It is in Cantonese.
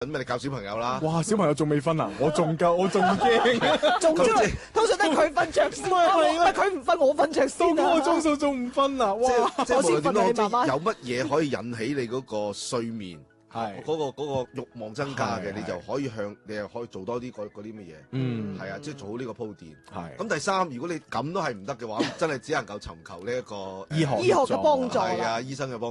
咁咪你教小朋友啦。 哇！小朋友仲未瞓啊，我仲驚， 仲通常都係佢瞓着先，佢唔瞓我瞓着到先嗰個鐘數仲唔瞓啊！哇！ 即係無論點都好， 我先瞓啊你媽媽有乜嘢可以引起你嗰個睡眠？ 係嗰個慾望增加嘅， 係你就可以你又可以做多啲嗰啲乜嘢，係啊，即係做好呢個鋪墊。 係咁第三，如果你咁都係唔得嘅話，真係只能夠尋求呢一個醫學醫學嘅幫助啦係啊，醫生嘅幫助。